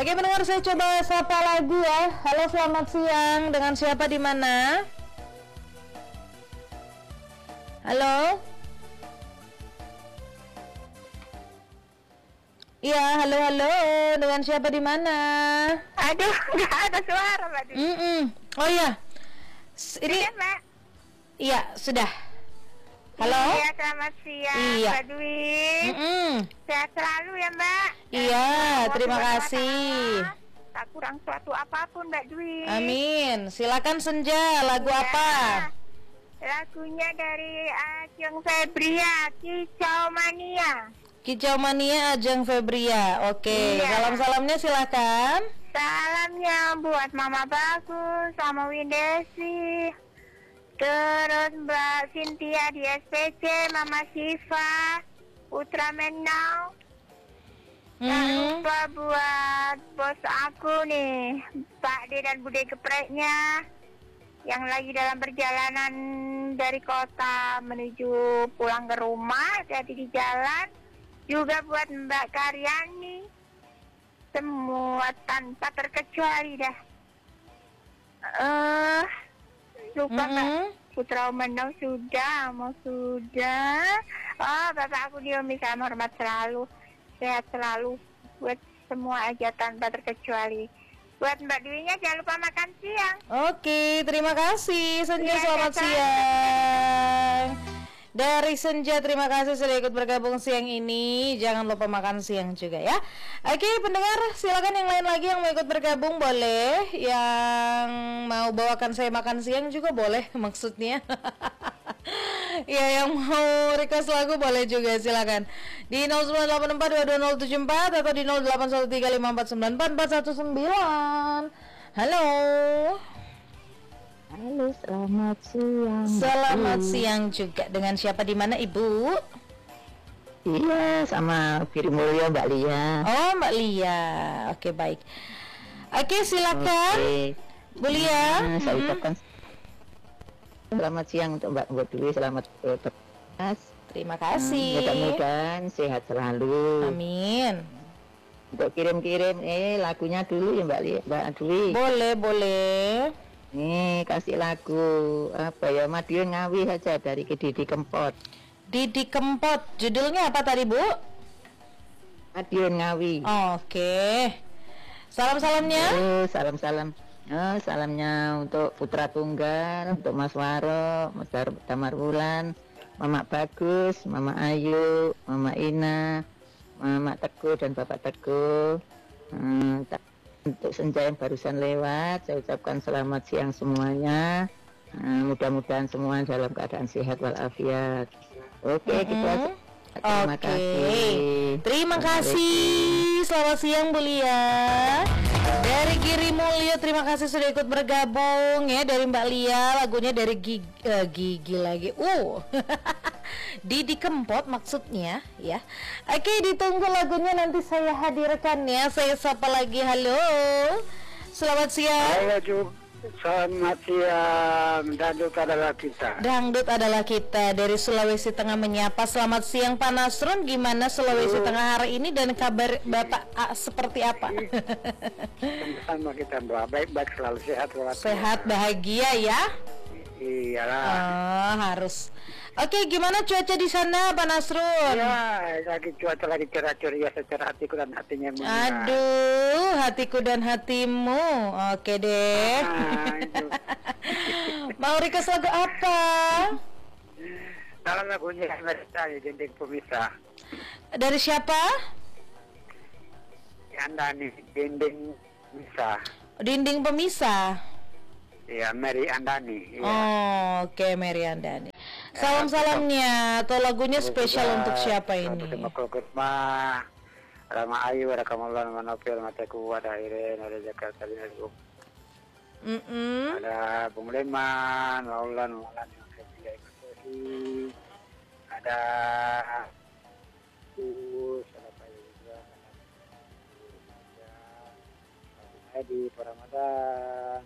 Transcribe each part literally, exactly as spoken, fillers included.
Oke pendengar, saya coba sapa lagi ya. Halo, selamat siang. Dengan siapa di mana? Halo. Iya, halo halo. Dengan siapa di mana? Aduh, nggak ada suara, Mbak Dwi. Mm -mm. Oh iya. S- Ini. Iya, Mbak. Iya, sudah. Halo. Iya, selamat siang, Iya. Mbak Dwi. Mm -mm. Sehat selalu ya, Mbak. Iya, Dan terima semoga kasih. tak kurang suatu apapun, Mbak Dwi. Amin. Silakan Senja, lagu Ya. apa? Lagunya dari Ajeng Febria, Kicau Mania. Kicau Mania Ajeng Febria. Oke, Iya. salam-salamnya silakan. Salamnya buat Mama Bagus sama Windesi. Terus Mbak Cynthia di S P C, Mama Siva, Putra Menau. Jangan Hmm. lupa buat bos aku nih, Pak D dan Bude Gepreknya, yang lagi dalam perjalanan dari kota menuju pulang ke rumah, jadi di jalan. Juga buat Mbak Karyani, semua tanpa terkecuali dah. Eh, lupa Mm-mm. Mbak. Putra Menau sudah, mau sudah. Oh, Bapak aku Diomi, sama hormat selalu, sehat selalu buat semua aja tanpa terkecuali. Buat Mbak Dwi-nya jangan lupa makan siang. Oke, terima kasih Senja, Iya, selamat sama-sama. siang. Dari Senja, terima kasih sudah ikut bergabung siang ini. Jangan lupa makan siang juga ya. Oke pendengar, silakan yang lain lagi yang mau ikut bergabung boleh. Yang mau bawakan saya makan siang juga boleh maksudnya. Ya, yang mau request lagu boleh juga, silakan di nol sembilan delapan empat dua dua nol tujuh empat atau di nol delapan satu tiga lima empat sembilan empat empat satu sembilan. Halo. Halo, selamat siang. Selamat Ibu. siang juga. Dengan siapa di mana, Ibu? Iya, sama Firi Mulyo, Mbak Lia. Oh, Mbak Lia. Oke, baik. Oke, silakan. Oke. Bu Lia. Nah, saya Mhm. ucapkan selamat siang untuk Mbak Mbak Dwi, selamat bertugas. Terima Hmm, kasih. mudah-mudahan sehat selalu. Amin. Untuk kirim-kirim eh lagunya dulu ya Mbak Lia, Mbak Dwi. Boleh, boleh. Nih, kasih lagu apa ya? Madiun Ngawi saja dari Didi Kempot. Didi Kempot. Judulnya apa tadi, Bu? Madiun Ngawi. Oke. Salam-salamnya. Oh, salam-salam. Oh, salamnya untuk Putra Tunggal, untuk Mas Waro, Mas Dar- Damar Wulan, Mama Bagus, Mama Ayu, Mama Ina, Mama Teguh dan Bapak Teguh. Hmm, ta- untuk Senja yang barusan lewat, saya ucapkan selamat siang semuanya. Hmm, mudah-mudahan semua dalam keadaan sehat walafiat. Oke, gitu aja. Terima Oke. kasih. Terima kasih. Selamat siang, Bu Lia. Dari Giri Mulyo, terima kasih sudah ikut bergabung ya. Dari Mbak Lia, lagunya dari Gigi, eh, Gigi lagi. Uh. Didi Kempot maksudnya ya. Oke, ditunggu lagunya nanti saya hadirkan ya. Saya sapa lagi. Halo. Selamat siang. Halo Ju, selamat siang. Dangdut adalah kita. Dangdut adalah kita dari Sulawesi Tengah menyapa. Selamat siang Pak Nasrun. Gimana Sulawesi Tengah hari ini dan kabar Bapak A, seperti apa? Sama kita Mbak, baik-baik selalu sehat walafiat. Sehat bahagia ya. Iyalah. Oh, harus. Oke, gimana cuaca di sana Pak Nasrun? Ya, lagi cuaca lagi cerah ceria secara hatiku dan hatinya mulia. Aduh, hatiku dan hatimu. Oke deh. Ah, itu. Mau request lagu apa? Dalam lagunya mereka dinding pemisah. Dari siapa? Anda nih dinding pemisah. Dinding pemisah. Ya, Mary Andani. Ya. Oh, oke, Mary Andani. Salam-salamnya atau lagunya spesial untuk siapa ini? Terima kasih. Rama Ayu, ada Kamalon, Manopil, Mateku, ada Iren, ada Jakarta, ada Bung, Mm-mm. ada Bung Leman, Laulan, Maulan, yang saya tidak ikuti, ada Gus, ada Pak juga, ada Edi, Pak Ramadan.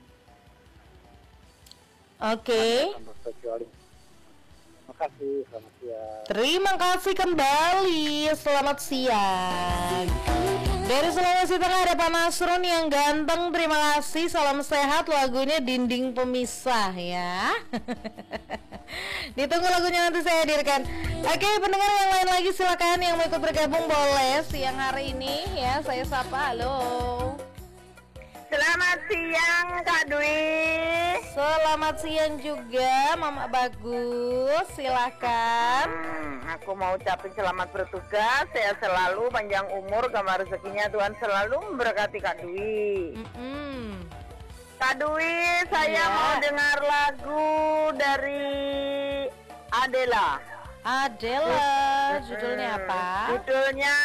Oke. Kecuali. Terima kasih, selamat siang. Terima kasih kembali. Selamat siang. Dari Sulawesi Tengah ada Pak Nasrun yang ganteng, terima kasih. Salam sehat, lagunya Dinding Pemisah ya. Ditunggu lagunya nanti saya hadirkan. Oke, pendengar yang lain lagi silakan yang mau ikut bergabung boleh siang hari ini ya. Saya sapa, halo. Selamat siang Kak Dwi. Selamat siang juga Mama Bagus, silakan. Hmm, aku mau ucapin selamat bertugas, sehat selalu, panjang umur, gambar rezekinya Tuhan selalu memberkati Kak Dwi. Mm-mm. Kak Dwi, saya Iya. mau dengar lagu dari Adela. Adela, judulnya apa? Judulnya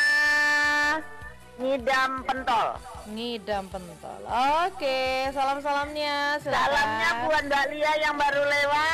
Ngidam Pentol. Ngidam Pentol. Oke, salam-salamnya silakan. Salamnya buat Mbak Lia yang baru lewat.